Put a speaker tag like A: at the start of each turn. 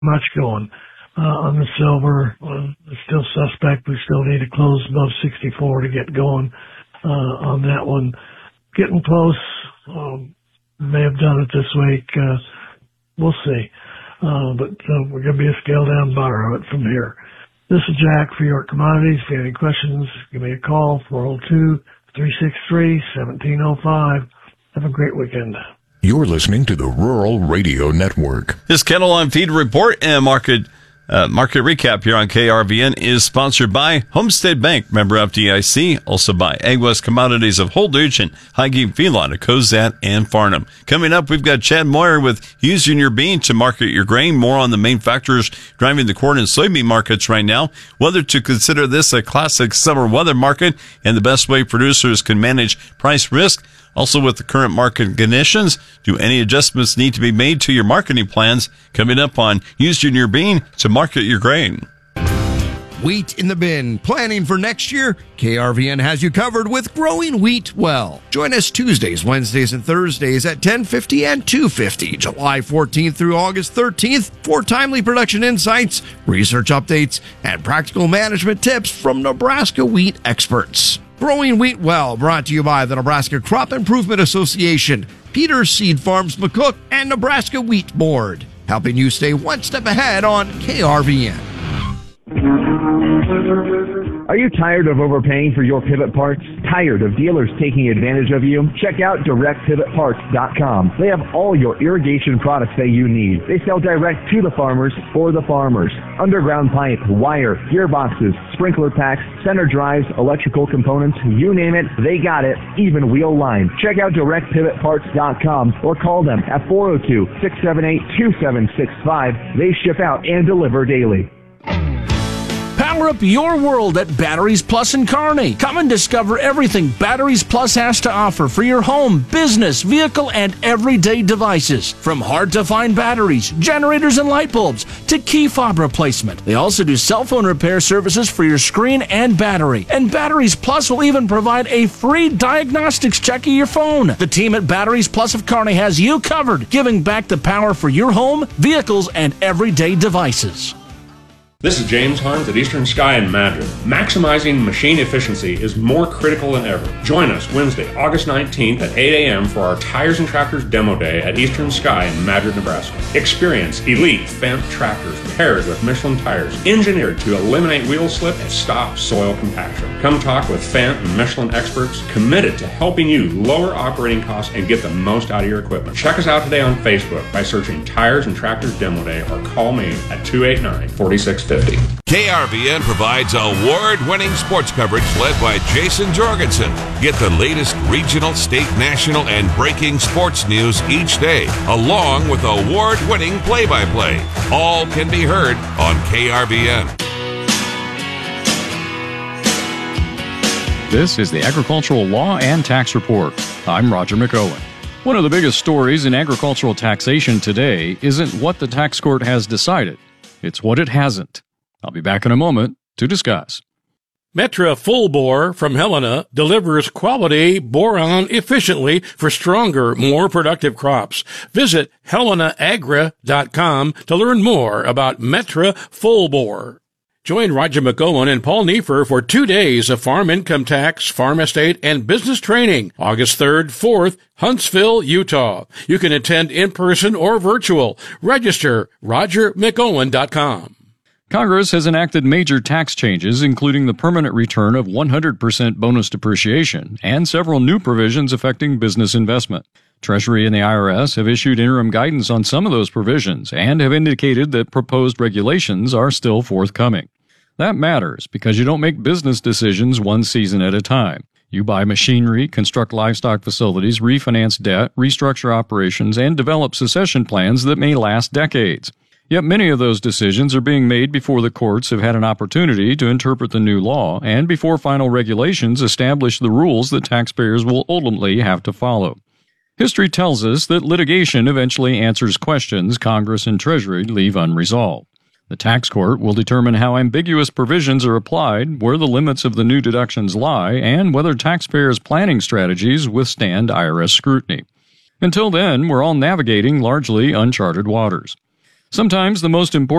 A: much going. On the silver, it's still suspect. We still need to close above 64 to get going on that one. Getting close. May have done it this week. We'll see. But we're going to be a scale down buyer of it from here. This is Jack for York Commodities. If you have any questions, give me a call, 402-363-1705. Have a great weekend.
B: You're listening to the Rural Radio Network.
C: This Kettle on Feed report and market recap here on KRVN is sponsored by Homestead Bank, member FDIC, also by AgWest Commodities of Holdridge and Highgate Feedlot of Cozad and Farnham. Coming up, we've got Chad Moyer with Using Your Bean to market your grain. More on the main factors driving the corn and soybean markets right now, whether to consider this a classic summer weather market, and the best way producers can manage price risk. Also, with the current market conditions, do any adjustments need to be made to your marketing plans? Coming up on Using Your Bean to market your grain.
D: Wheat in the bin. Planning for next year? KRVN has you covered with Growing Wheat Well. Join us Tuesdays, Wednesdays, and Thursdays at 10:50 and 2:50, July 14th through August 13th, for timely production insights, research updates, and practical management tips from Nebraska wheat experts. Growing Wheat Well, brought to you by the Nebraska Crop Improvement Association, Peters Seed Farms McCook, and Nebraska Wheat Board, helping you stay one step ahead on KRVN.
E: Are you tired of overpaying for your pivot parts? Tired of dealers taking advantage of you? Check out DirectPivotParts.com. They have all your irrigation products that you need. They sell direct to the farmers for the farmers. Underground pipe, wire, gearboxes, sprinkler packs, center drives, electrical components, you name it, they got it, even wheel line. Check out DirectPivotParts.com or call them at 402-678-2765. They ship out and deliver daily.
F: Power up your world at Batteries Plus in Kearney. Come and discover everything Batteries Plus has to offer for your home, business, vehicle, and everyday devices. From hard-to-find batteries, generators, and light bulbs to key fob replacement. They also do cell phone repair services for your screen and battery. And Batteries Plus will even provide a free diagnostics check of your phone. The team at Batteries Plus of Kearney has you covered, giving back the power for your home, vehicles, and everyday devices.
G: This is James Hunt at Eastern Sky in Madrid. Maximizing machine efficiency is more critical than ever. Join us Wednesday, August 19th at 8 a.m. for our Tires and Tractors Demo Day at Eastern Sky in Madrid, Nebraska. Experience elite Fendt tractors paired with Michelin tires, engineered to eliminate wheel slip and stop soil compaction. Come talk with Fendt and Michelin experts committed to helping you lower operating costs and get the most out of your equipment. Check us out today on Facebook by searching Tires and Tractors Demo Day or call me at 289-4650.
H: KRVN provides award-winning sports coverage led by Jason Jorgensen. Get the latest regional, state, national, and breaking sports news each day, along with award-winning play-by-play. All can be heard on KRVN.
I: This is the Agricultural Law and Tax Report. I'm Roger McOwen. One of the biggest stories in agricultural taxation today isn't what the tax court has decided. It's what it hasn't. I'll be back in a moment to discuss.
J: Metra Full Bore from Helena delivers quality boron efficiently for stronger, more productive crops. Visit HelenaAgra.com to learn more about Metra Full Bore. Join Roger McOwen and Paul Neefer for 2 days of farm income tax, farm estate, and business training, August 3rd, 4th, Huntsville, Utah. You can attend in person or virtual. Register RogerMcOwen.com.
I: Congress has enacted major tax changes, including the permanent return of 100% bonus depreciation and several new provisions affecting business investment. Treasury and the IRS have issued interim guidance on some of those provisions and have indicated that proposed regulations are still forthcoming. That matters because you don't make business decisions one season at a time. You buy machinery, construct livestock facilities, refinance debt, restructure operations, and develop succession plans that may last decades. Yet many of those decisions are being made before the courts have had an opportunity to interpret the new law and before final regulations establish the rules that taxpayers will ultimately have to follow. History tells us that litigation eventually answers questions Congress and Treasury leave unresolved. The tax court will determine how ambiguous provisions are applied, where the limits of the new deductions lie, and whether taxpayers' planning strategies withstand IRS scrutiny. Until then, we're all navigating largely uncharted waters. Sometimes the most important